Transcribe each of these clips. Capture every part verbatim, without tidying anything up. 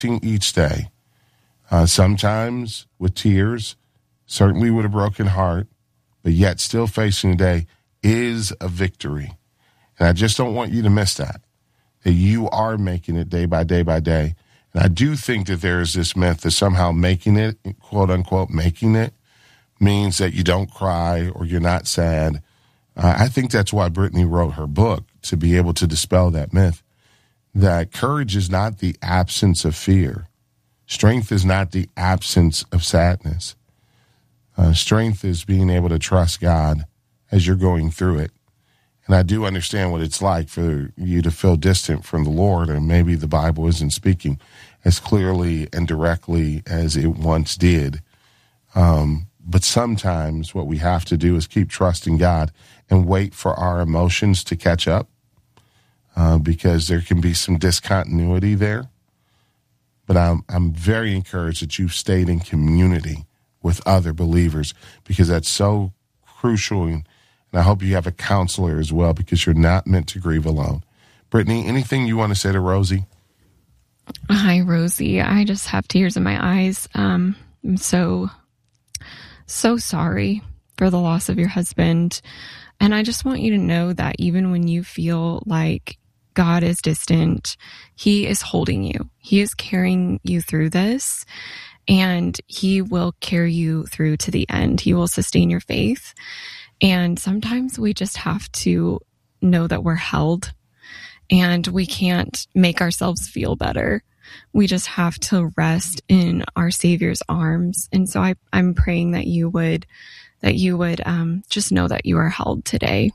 each day, uh, sometimes with tears, certainly with a broken heart, but yet still facing the day is a victory. And I just don't want you to miss that, that you are making it day by day by day. And I do think that there is this myth that somehow making it, quote unquote, making it means that you don't cry or you're not sad. Uh, I think that's why Brittany wrote her book, to be able to dispel that myth, that courage is not the absence of fear. Strength is not the absence of sadness. Uh, strength is being able to trust God as you're going through it. And I do understand what it's like for you to feel distant from the Lord, and maybe the Bible isn't speaking as clearly and directly as it once did. Um, but sometimes what we have to do is keep trusting God and wait for our emotions to catch up, uh, because there can be some discontinuity there. But I'm I'm very encouraged that you've stayed in community with other believers, because that's so crucial. And, and I hope you have a counselor as well, because you're not meant to grieve alone. Brittany, anything you want to say to Rosie? Hi, Rosie. I just have tears in my eyes. Um, I'm so, so sorry for the loss of your husband. And I just want you to know that even when you feel like God is distant, He is holding you. He is carrying you through this, and He will carry you through to the end. He will sustain your faith. And sometimes we just have to know that we're held, and we can't make ourselves feel better. We just have to rest in our Savior's arms. And so I, I'm praying that you would, that you would um, just know that you are held today.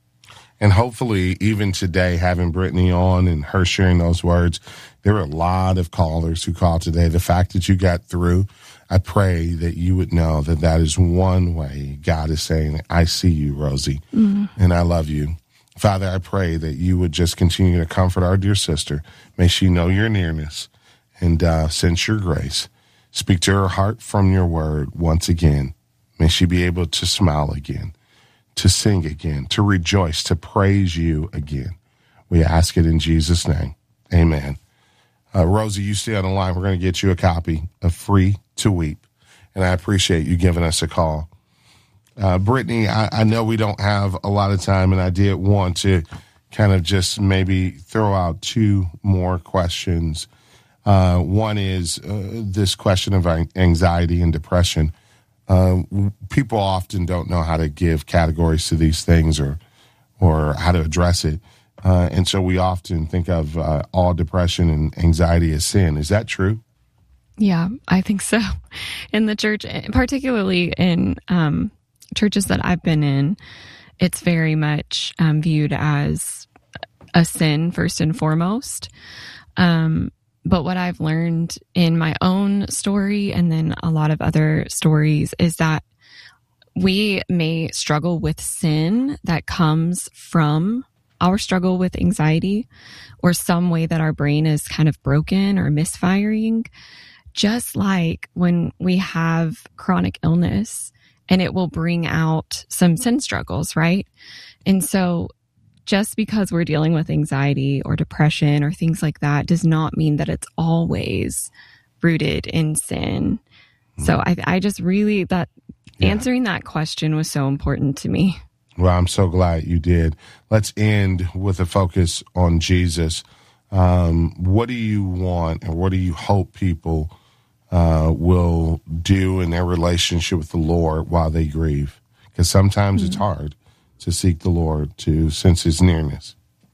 And hopefully, even today, having Brittany on and her sharing those words, there were a lot of callers who called today. The fact that you got through, I pray that you would know that that is one way God is saying, I see you, Rosie, mm-hmm. and I love you. Father, I pray that you would just continue to comfort our dear sister. May she know your nearness and uh, sense your grace. Speak to her heart from your word once again. May she be able to smile again, to sing again, to rejoice, to praise you again. We ask it in Jesus' name. Amen. Uh, Rosie, you stay on the line. We're going to get you a copy of Free to Weep, and I appreciate you giving us a call. Uh, Brittany, I, I know we don't have a lot of time, and I did want to kind of just maybe throw out two more questions. Uh, one is uh, this question of anxiety and depression. Uh, people often don't know how to give categories to these things, or or how to address it. Uh, and so we often think of uh, all depression and anxiety as sin. Is that true? Yeah, I think so. In the church, particularly in um, churches that I've been in, it's very much um, viewed as a sin first and foremost. Um, but what I've learned in my own story, and then a lot of other stories, is that we may struggle with sin that comes from our struggle with anxiety, or some way that our brain is kind of broken or misfiring, just like when we have chronic illness, and it will bring out some sin struggles, right? And so just because we're dealing with anxiety or depression or things like that does not mean that it's always rooted in sin. Mm-hmm. So I, I just really, that yeah. answering that question was so important to me. Well, I'm so glad you did. Let's end with a focus on Jesus. Um, what do you want, or what do you hope people uh, will do in their relationship with the Lord while they grieve? Because sometimes mm-hmm. it's hard to seek the Lord, to sense His nearness.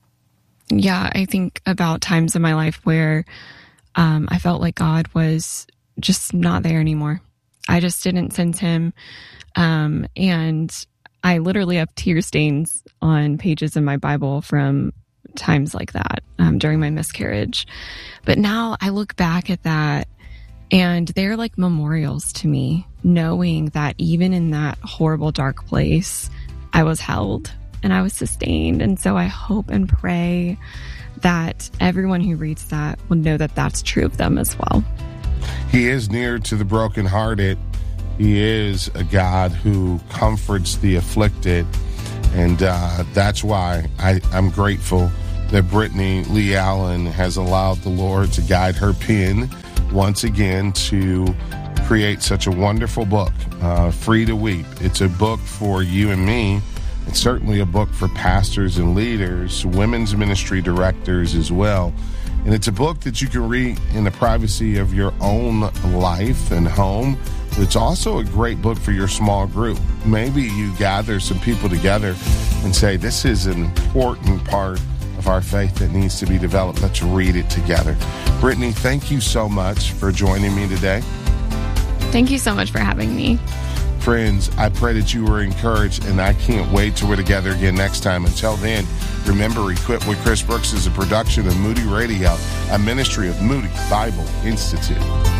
Yeah, I think about times in my life where um, I felt like God was just not there anymore. I just didn't sense Him. Um, and I literally have tear stains on pages in my Bible from times like that um, during my miscarriage. But now I look back at that, and they're like memorials to me, knowing that even in that horrible, dark place, I was held and I was sustained. And so I hope and pray that everyone who reads that will know that that's true of them as well. He is near to the brokenhearted. He is a God who comforts the afflicted. And uh, that's why I, I'm grateful that Brittany Lee Allen has allowed the Lord to guide her pen once again to create such a wonderful book, uh, Free to Weep. It's a book for you and me. It's certainly a book for pastors and leaders, women's ministry directors as well. And it's a book that you can read in the privacy of your own life and home. But it's also a great book for your small group. Maybe you gather some people together and say, this is an important part of our faith that needs to be developed. Let's read it together. Brittany, thank you so much for joining me today. Thank you so much for having me. Friends, I pray that you were encouraged, and I can't wait till we're together again next time. Until then, remember, Equipped with Chris Brooks is a production of Moody Radio, a ministry of Moody Bible Institute.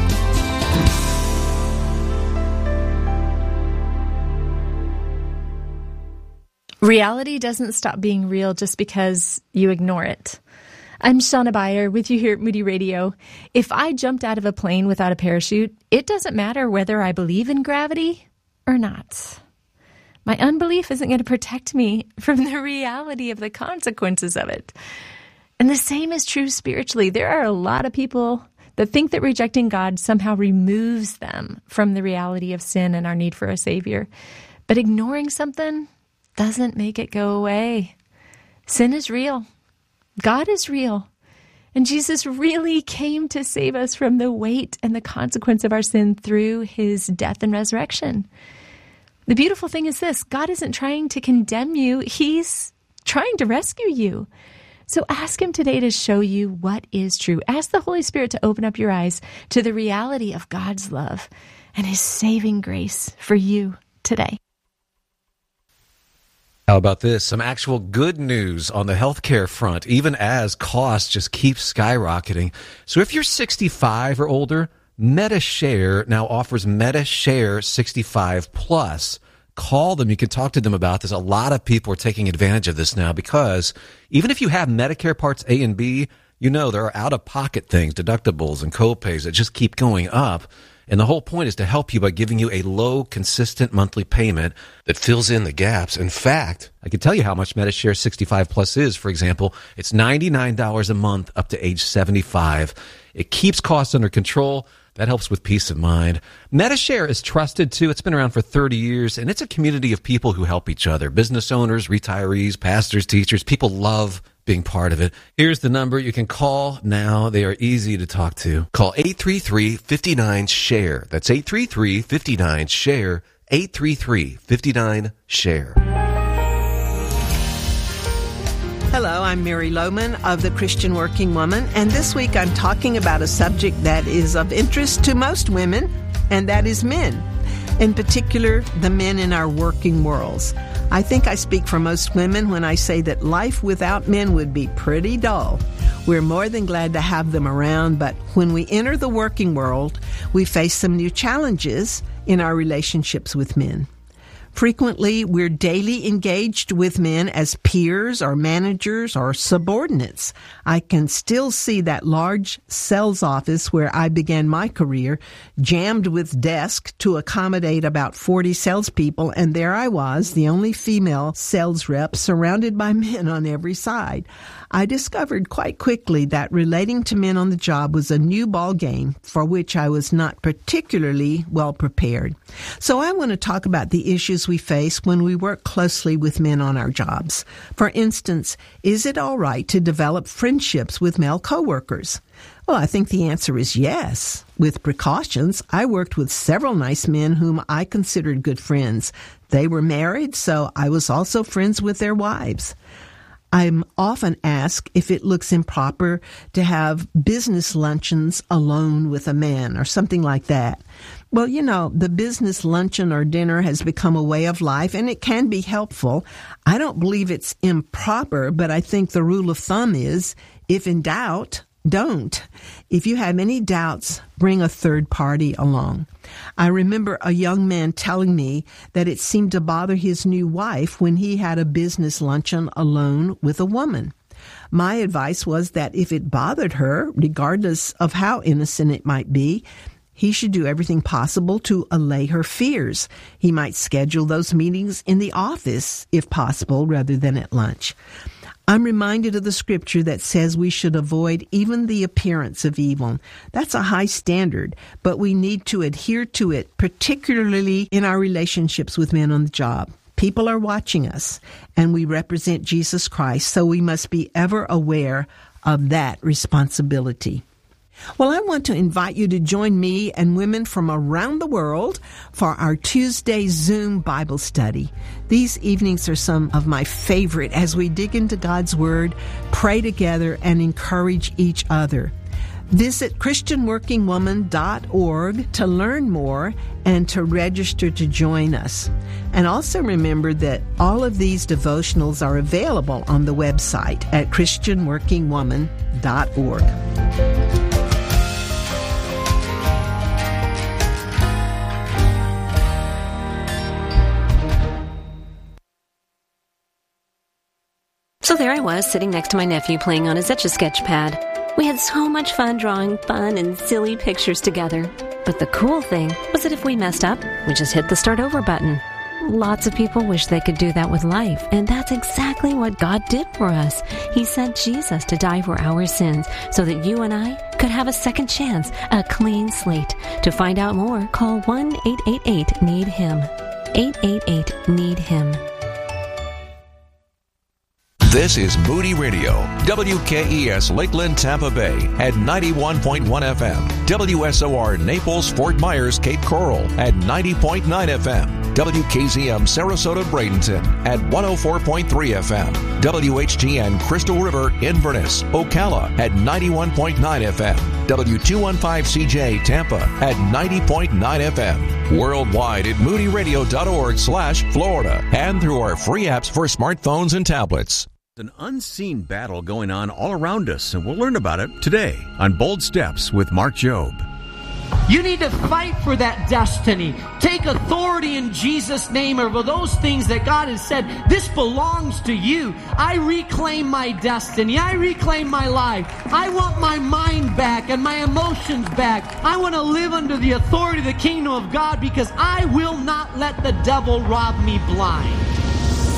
Reality doesn't stop being real just because you ignore it. I'm Shauna Beyer with you here at Moody Radio. If I jumped out of a plane without a parachute, it doesn't matter whether I believe in gravity or not. My unbelief isn't going to protect me from the reality of the consequences of it. And the same is true spiritually. There are a lot of people that think that rejecting God somehow removes them from the reality of sin and our need for a Savior. But ignoring something doesn't make it go away. Sin is real. God is real. And Jesus really came to save us from the weight and the consequence of our sin through his death and resurrection. The beautiful thing is this: God isn't trying to condemn you. He's trying to rescue you. So ask him today to show you what is true. Ask the Holy Spirit to open up your eyes to the reality of God's love and his saving grace for you today. How about this? Some actual good news on the healthcare front, even as costs just keep skyrocketing. So if you're sixty-five or older, MediShare now offers MediShare sixty-five plus. Call them. You can talk to them about this. A lot of people are taking advantage of this now because even if you have Medicare Parts A and B, you know there are out-of-pocket things, deductibles and co-pays that just keep going up. And the whole point is to help you by giving you a low, consistent monthly payment that fills in the gaps. In fact, I can tell you how much MediShare sixty-five plus is. For example, it's ninety-nine dollars a month up to age seventy-five. It keeps costs under control. That helps with peace of mind. MediShare is trusted, too. It's been around for thirty years, and it's a community of people who help each other. Business owners, retirees, pastors, teachers. People love being part of it. Here's the number you can call now. They are easy to talk to. Call eight three three, five nine, SHARE. That's eight three three, five nine, SHARE. eight three three, five nine, SHARE. Hello, I'm Mary Lohman of The Christian Working Woman, and this week I'm talking about a subject that is of interest to most women, and that is men. In particular, the men in our working worlds. I think I speak for most women when I say that life without men would be pretty dull. We're more than glad to have them around, but when we enter the working world, we face some new challenges in our relationships with men. Frequently, we're daily engaged with men as peers or managers or subordinates. I can still see that large sales office where I began my career, jammed with desks to accommodate about forty salespeople, and there I was, the only female sales rep, surrounded by men on every side. I discovered quite quickly that relating to men on the job was a new ball game for which I was not particularly well prepared. So I want to talk about the issues we face when we work closely with men on our jobs. For instance, is it all right to develop friendships with male coworkers? Well, I think the answer is yes. With precautions, I worked with several nice men whom I considered good friends. They were married, so I was also friends with their wives. I'm often asked if it looks improper to have business luncheons alone with a man or something like that. Well, you know, the business luncheon or dinner has become a way of life, and it can be helpful. I don't believe it's improper, but I think the rule of thumb is, if in doubt, don't. If you have any doubts, bring a third party along. I remember a young man telling me that it seemed to bother his new wife when he had a business luncheon alone with a woman. My advice was that if it bothered her, regardless of how innocent it might be, he should do everything possible to allay her fears. He might schedule those meetings in the office, if possible, rather than at lunch. I'm reminded of the scripture that says we should avoid even the appearance of evil. That's a high standard, but we need to adhere to it, particularly in our relationships with men on the job. People are watching us, and we represent Jesus Christ, so we must be ever aware of that responsibility. Well, I want to invite you to join me and women from around the world for our Tuesday Zoom Bible study. These evenings are some of my favorite as we dig into God's Word, pray together, and encourage each other. Visit Christian Working Woman dot org to learn more and to register to join us. And also remember that all of these devotionals are available on the website at Christian Working Woman dot org. So there I was, sitting next to my nephew playing on his Etch-a-Sketch pad. We had so much fun drawing fun and silly pictures together. But the cool thing was that if we messed up, we just hit the start over button. Lots of people wish they could do that with life, and that's exactly what God did for us. He sent Jesus to die for our sins so that you and I could have a second chance, a clean slate. To find out more, call one eight eight eight need him. eight eight eight need him. This is Moody Radio, W K E S Lakeland, Tampa Bay at ninety-one point one F M, W S O R Naples, Fort Myers, Cape Coral at ninety point nine F M, W K Z M Sarasota, Bradenton at one oh four point three F M, W H T N Crystal River, Inverness, Ocala at ninety-one point nine F M, W two fifteen C J Tampa at ninety point nine F M, worldwide at moody radio dot org slash Florida, and through our free apps for smartphones and tablets. An unseen battle going on all around us, and we'll learn about it today on Bold Steps with Mark Jobe. You need to fight for that destiny. Take authority in Jesus' name over those things that God has said, this belongs to you. I reclaim my destiny. I reclaim my life. I want my mind back and my emotions back. I want to live under the authority of the kingdom of God because I will not let the devil rob me blind.